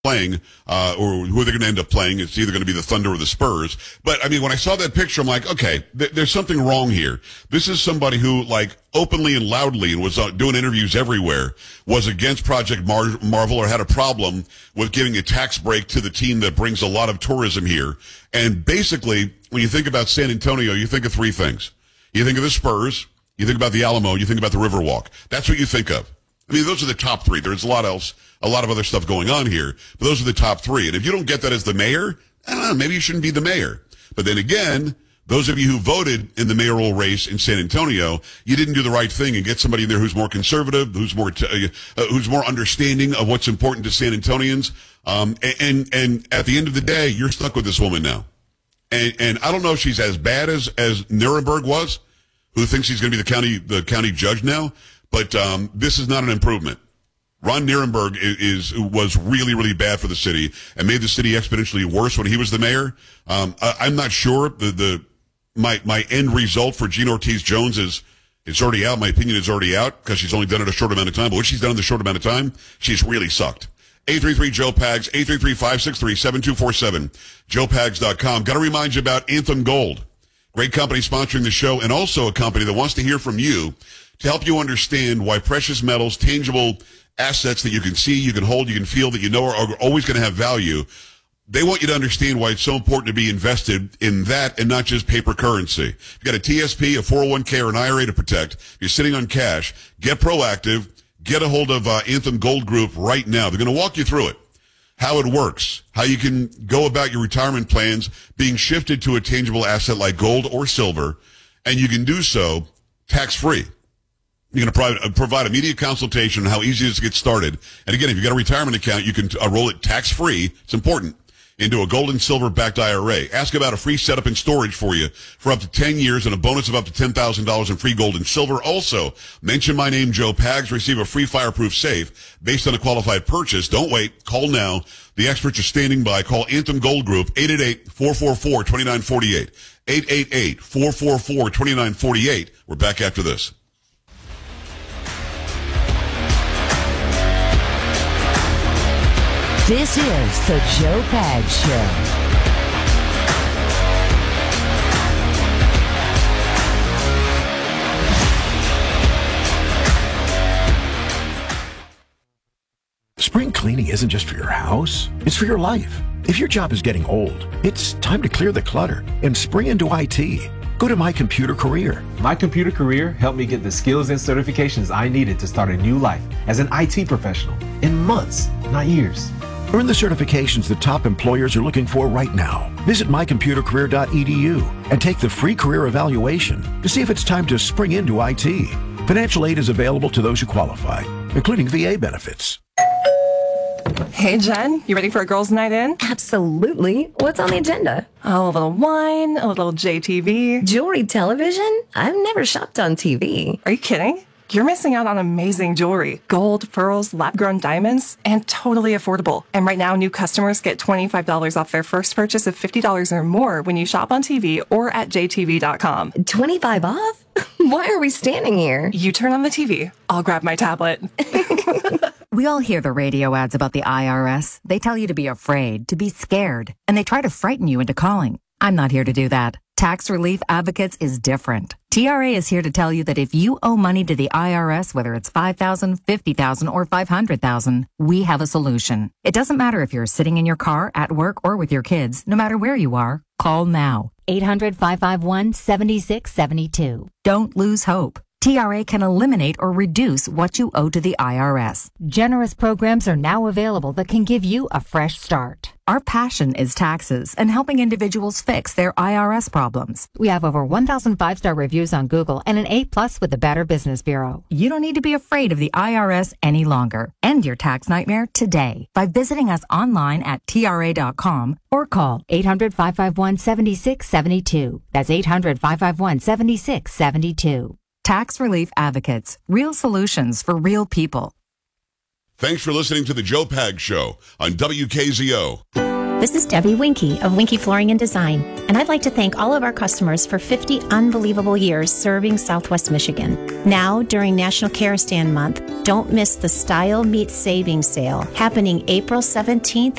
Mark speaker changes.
Speaker 1: playing, or who they're going to end up playing. It's either going to be the Thunder or the Spurs. But I mean, when I saw that picture, I'm like, okay, there's something wrong here. This is somebody who, like, openly and loudly, and was doing interviews everywhere, was against Project Marvel, or had a problem with giving a tax break to the team that brings a lot of tourism here. And basically, when you think about San Antonio, you think of three things. You think of the Spurs, you think about the Alamo, you think about the Riverwalk. That's what you think of. I mean, those are the top three. There's a lot else, a lot of other stuff going on here, but those are the top three. And if you don't get that as the mayor, I don't know, maybe you shouldn't be the mayor. But then again, those of you who voted in the mayoral race in San Antonio, you didn't do the right thing and get somebody in there who's more conservative, who's more understanding of what's important to San Antonians. And at the end of the day, you're stuck with this woman now. And I don't know if she's as bad as Nirenberg was, who thinks he's going to be the county judge now. But this is not an improvement. Ron Nirenberg was really, really bad for the city and made the city exponentially worse when he was the mayor. I'm not sure my end result for Gina Ortiz-Jones it's already out. My opinion is already out because she's only done it a short amount of time. But what she's done in the short amount of time, she's really sucked. 833-JOE-PAGS, 833-563-7247, joepags.com. Got to remind you about Anthem Gold. Great company sponsoring the show, and also a company that wants to hear from you to help you understand why precious metals, tangible assets that you can see, you can hold, you can feel, that you know are always going to have value. They want you to understand why it's so important to be invested in that and not just paper currency. If you've got a TSP, a 401k, or an IRA to protect, you're sitting on cash, get proactive, get a hold of Anthem Gold Group right now. They're going to walk you through it, how it works, how you can go about your retirement plans being shifted to a tangible asset like gold or silver, and you can do so tax-free. You're going to provide immediate consultation on how easy it is to get started. And again, if you've got a retirement account, you can roll it tax-free. It's important. Into a gold and silver-backed IRA. Ask about a free setup and storage for you for up to 10 years and a bonus of up to $10,000 in free gold and silver. Also, mention my name, Joe Pags, receive a free fireproof safe based on a qualified purchase. Don't wait. Call now. The experts are standing by. Call Anthem Gold Group, 888-444-2948. 888-444-2948. We're back after this.
Speaker 2: This is the Joe Pags Show.
Speaker 3: Spring cleaning isn't just for your house, it's for your life. If your job is getting old, it's time to clear the clutter and spring into IT. Go to My Computer Career.
Speaker 4: My Computer Career helped me get the skills and certifications I needed to start a new life as an IT professional in months, not years.
Speaker 3: Earn the certifications the top employers are looking for right now. Visit mycomputercareer.edu and take the free career evaluation to see if it's time to spring into IT. Financial aid is available to those who qualify, including VA benefits.
Speaker 5: Hey, Jen, you ready for a girls' night in?
Speaker 6: Absolutely. What's on the agenda?
Speaker 5: Oh, a little wine, a little JTV.
Speaker 6: Jewelry television? I've never shopped on TV.
Speaker 5: Are you kidding? You're missing out on amazing jewelry. Gold, pearls, lab-grown diamonds, and totally affordable. And right now, new customers get $25 off their first purchase of $50 or more when you shop on TV or at jtv.com.
Speaker 6: 25 off? Why are we standing here?
Speaker 5: You turn on the TV. I'll grab my tablet.
Speaker 7: We all hear the radio ads about the IRS. They tell you to be afraid, to be scared, and they try to frighten you into calling. I'm not here to do that. Tax Relief Advocates is different. TRA is here to tell you that if you owe money to the IRS, whether it's $5,000, $50,000, or $500,000, we have a solution. It doesn't matter if you're sitting in your car, at work, or with your kids. No matter where you are, call now.
Speaker 2: 800-551-7672.
Speaker 7: Don't lose hope. TRA can eliminate or reduce what you owe to the IRS.
Speaker 2: Generous programs are now available that can give you a fresh start.
Speaker 7: Our passion is taxes and helping individuals fix their IRS problems.
Speaker 2: We have over 1,000 5-star reviews on Google and an A+ with the Better Business Bureau.
Speaker 7: You don't need to be afraid of the IRS any longer. End your tax nightmare today by visiting us online at TRA.com
Speaker 2: or call 800-551-7672. That's 800-551-7672.
Speaker 7: Tax Relief Advocates. Real solutions for real people.
Speaker 1: Thanks for listening to the Joe Pags Show on WKZO.
Speaker 8: This is Debbie Winkie of Winkie Flooring and Design, and I'd like to thank all of our customers for 50 unbelievable years serving Southwest Michigan. Now, during National Care Stand Month, don't miss the Style Meets Savings Sale happening April 17th